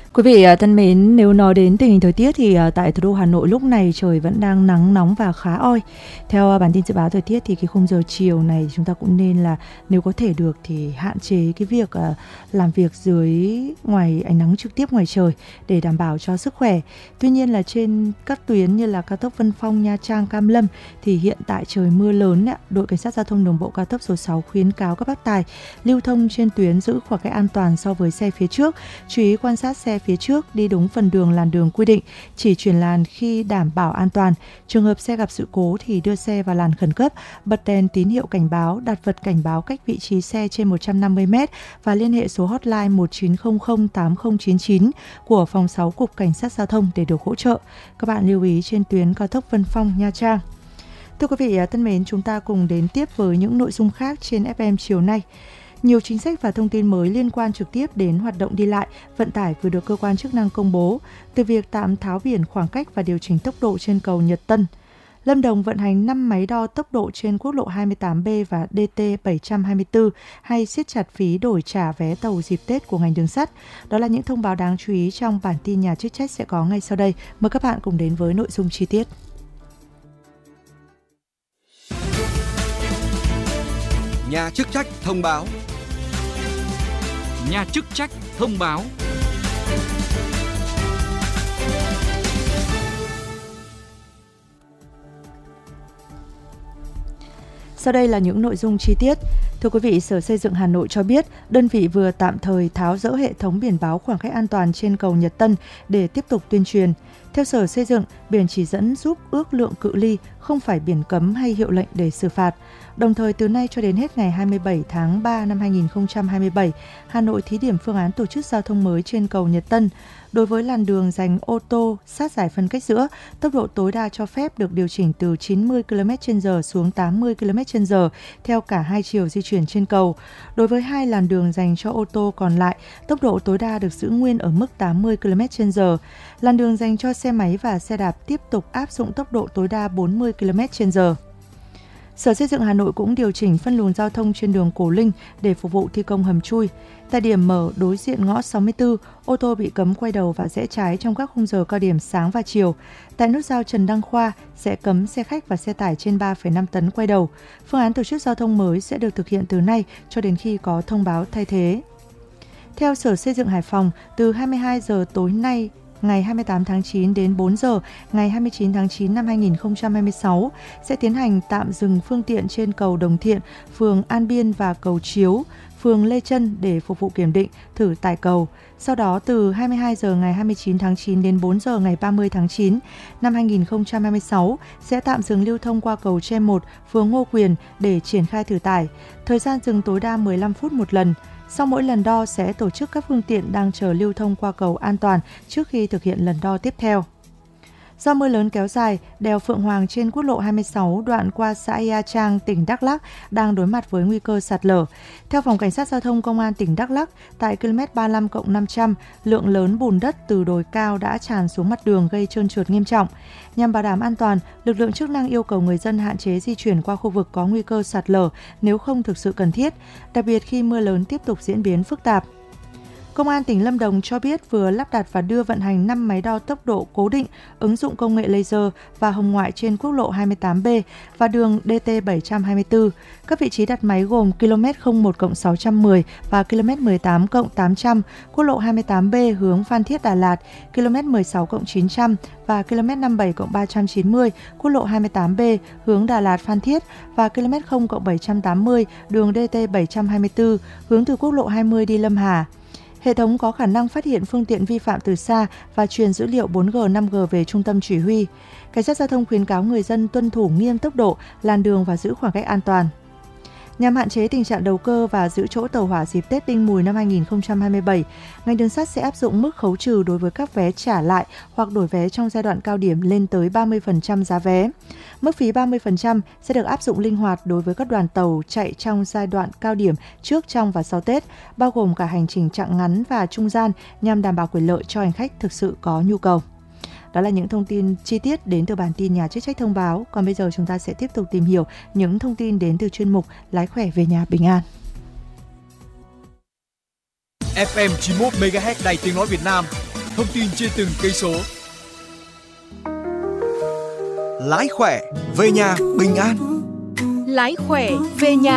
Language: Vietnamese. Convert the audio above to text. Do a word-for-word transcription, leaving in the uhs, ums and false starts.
Quý vị thân mến, nếu nói đến tình hình thời tiết thì tại thủ đô Hà Nội lúc này trời vẫn đang nắng nóng và khá oi. Theo bản tin dự báo thời tiết thì cái khung giờ chiều này chúng ta cũng nên là nếu có thể được thì hạn chế cái việc làm việc dưới ngoài ánh nắng trực tiếp ngoài trời để đảm bảo cho sức khỏe. Tuy nhiên là trên các tuyến như là cao tốc Vân Phong, Nha Trang, Cam Lâm thì hiện tại trời mưa lớn. Đội Cảnh sát Giao thông Đường bộ cao tốc số sáu khuyến cáo các bác tài lưu thông trên tuyến giữ khoảng cách an toàn so với xe phía trước, chú ý quan sát xe phía trước đi đúng phần đường làn đường quy định, chỉ chuyển làn khi đảm bảo an toàn. Trường hợp xe gặp sự cố thì đưa xe vào làn khẩn cấp, bật đèn tín hiệu cảnh báo, đặt vật cảnh báo cách vị trí xe trên một trăm năm mươi mét và liên hệ số hotline một chín không không tám không chín chín của phòng sáu Cục Cảnh sát Giao thông để được hỗ trợ. Các bạn lưu ý trên tuyến cao tốc Vân Phong, Nha Trang. Thưa quý vị thân mến, chúng ta cùng đến tiếp với những nội dung khác trên ép em chiều nay. Nhiều chính sách và thông tin mới liên quan trực tiếp đến hoạt động đi lại, vận tải vừa được cơ quan chức năng công bố, từ việc tạm tháo biển khoảng cách và điều chỉnh tốc độ trên cầu Nhật Tân. Lâm Đồng vận hành năm máy đo tốc độ trên quốc lộ hai mươi tám B và D T bảy trăm hai mươi tư hay siết chặt phí đổi trả vé tàu dịp Tết của ngành đường sắt. Đó là những thông báo đáng chú ý trong bản tin Nhà chức trách sẽ có ngay sau đây. Mời các bạn cùng đến với nội dung chi tiết. Nhà chức trách thông báo. Nhà chức trách thông báo. Sau đây là những nội dung chi tiết. Thưa quý vị, Sở Xây dựng Hà Nội cho biết đơn vị vừa tạm thời tháo dỡ hệ thống biển báo khoảng cách an toàn trên cầu Nhật Tân để tiếp tục tuyên truyền. Theo Sở Xây dựng, biển chỉ dẫn giúp ước lượng cự ly, không phải biển cấm hay hiệu lệnh để xử phạt. Đồng thời, từ nay cho đến hết ngày hai mươi bảy tháng ba năm hai nghìn không trăm hai mươi bảy, Hà Nội thí điểm phương án tổ chức giao thông mới trên cầu Nhật Tân. Đối với làn đường dành ô tô sát giải phân cách giữa, tốc độ tối đa cho phép được điều chỉnh từ chín mươi ki lô mét trên giờ xuống tám mươi ki lô mét trên giờ theo cả hai chiều di chuyển trên cầu. Đối với hai làn đường dành cho ô tô còn lại, tốc độ tối đa được giữ nguyên ở mức tám mươi ki lô mét trên giờ. Làn đường dành cho xe máy và xe đạp tiếp tục áp dụng tốc độ tối đa bốn mươi ki lô mét trên giờ. Sở Xây dựng Hà Nội cũng điều chỉnh phân luồng giao thông trên đường Cổ Linh để phục vụ thi công hầm chui. Tại điểm mở đối diện ngõ sáu mươi tư, ô tô bị cấm quay đầu và rẽ trái trong các khung giờ cao điểm sáng và chiều. Tại nút giao Trần Đăng Khoa sẽ cấm xe khách và xe tải trên ba phẩy năm tấn quay đầu. Phương án tổ chức giao thông mới sẽ được thực hiện từ nay cho đến khi có thông báo thay thế. Theo Sở Xây dựng Hải Phòng, từ hai mươi hai giờ tối nay, ngày hai mươi tám tháng chín đến bốn giờ ngày hai mươi chín tháng chín năm hai nghìn không trăm hai mươi sáu sẽ tiến hành tạm dừng phương tiện trên cầu Đồng Thiện, phường An Biên và cầu Chiếu, phường Lê Chân để phục vụ kiểm định, thử tải cầu. Sau đó, từ hai mươi hai giờ ngày hai mươi chín tháng chín đến bốn giờ ngày ba mươi tháng chín năm hai nghìn không trăm hai mươi sáu sẽ tạm dừng lưu thông qua cầu Tre một, phường Ngô Quyền để triển khai thử tải. Thời gian dừng tối đa mười lăm phút một lần. Sau mỗi lần đo sẽ tổ chức các phương tiện đang chờ lưu thông qua cầu an toàn trước khi thực hiện lần đo tiếp theo. Do mưa lớn kéo dài, đèo Phượng Hoàng trên quốc lộ hai mươi sáu đoạn qua xã Ia Trang, tỉnh Đắk Lắk đang đối mặt với nguy cơ sạt lở. Theo Phòng Cảnh sát Giao thông Công an tỉnh Đắk Lắk, tại ki lô mét ba mươi lăm cộng năm trăm, lượng lớn bùn đất từ đồi cao đã tràn xuống mặt đường gây trơn trượt nghiêm trọng. Nhằm bảo đảm an toàn, lực lượng chức năng yêu cầu người dân hạn chế di chuyển qua khu vực có nguy cơ sạt lở nếu không thực sự cần thiết, đặc biệt khi mưa lớn tiếp tục diễn biến phức tạp. Công an tỉnh Lâm Đồng cho biết vừa lắp đặt và đưa vận hành năm máy đo tốc độ cố định ứng dụng công nghệ laser và hồng ngoại trên quốc lộ hai mươi tám B và đường D T bảy trăm hai mươi tư. Các vị trí đặt máy gồm ki lô mét không một cộng sáu trăm mười và ki lô mét mười tám cộng tám trăm, quốc lộ hai mươi tám B hướng Phan Thiết Đà Lạt, ki lô mét mười sáu cộng chín trăm và ki lô mét năm mươi bảy cộng ba trăm chín mươi, quốc lộ hai mươi tám B hướng Đà Lạt Phan Thiết và ki lô mét không cộng bảy trăm tám mươi, đường D T bảy trăm hai mươi tư hướng từ quốc lộ hai mươi đi Lâm Hà. Hệ thống có khả năng phát hiện phương tiện vi phạm từ xa và truyền dữ liệu bốn G, năm G về trung tâm chỉ huy. Cảnh sát giao thông khuyến cáo người dân tuân thủ nghiêm tốc độ, làn đường và giữ khoảng cách an toàn. Nhằm hạn chế tình trạng đầu cơ và giữ chỗ tàu hỏa dịp Tết Đinh Mùi năm hai nghìn không trăm hai mươi bảy, ngành đường sắt sẽ áp dụng mức khấu trừ đối với các vé trả lại hoặc đổi vé trong giai đoạn cao điểm lên tới ba mươi phần trăm giá vé. Mức phí ba mươi phần trăm sẽ được áp dụng linh hoạt đối với các đoàn tàu chạy trong giai đoạn cao điểm trước, trong và sau Tết, bao gồm cả hành trình chặng ngắn và trung gian nhằm đảm bảo quyền lợi cho hành khách thực sự có nhu cầu. Đó là những thông tin chi tiết đến từ bản tin Nhà chức trách thông báo. Còn bây giờ chúng ta sẽ tiếp tục tìm hiểu những thông tin đến từ chuyên mục Lái khỏe về nhà bình an. ép em chín mươi mốt mê ga héc Đài Tiếng nói Việt Nam thông tin trên từng cây số. Lái khỏe, về nhà bình an. Lái khỏe, về nhà